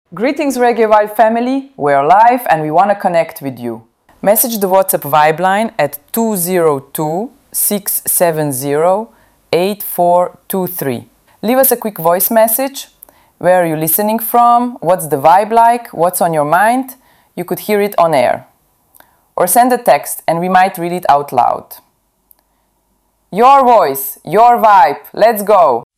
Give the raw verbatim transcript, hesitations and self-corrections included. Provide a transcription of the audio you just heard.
Greetings Reggae Vibe family, we're live and we want to connect with you. Message the WhatsApp Vibe line at two zero two, six seven zero, eight four two three. Leave us a quick voice message. Where are you listening from? What's the vibe like? What's on your mind? You could hear it on air. Or send a text and we might read it out loud. Your voice, your vibe, let's go!